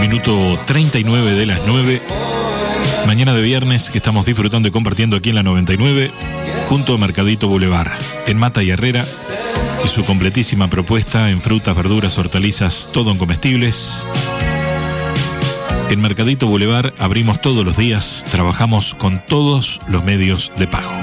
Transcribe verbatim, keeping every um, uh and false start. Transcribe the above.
Minuto treinta y nueve de las nueve. Mañana de viernes que estamos disfrutando y compartiendo aquí en la noventa y nueve, junto a Mercadito Boulevard, en Mata y Herrera, y su completísima propuesta en frutas, verduras, hortalizas, todo en comestibles. En Mercadito Boulevard abrimos todos los días, trabajamos con todos los medios de pago.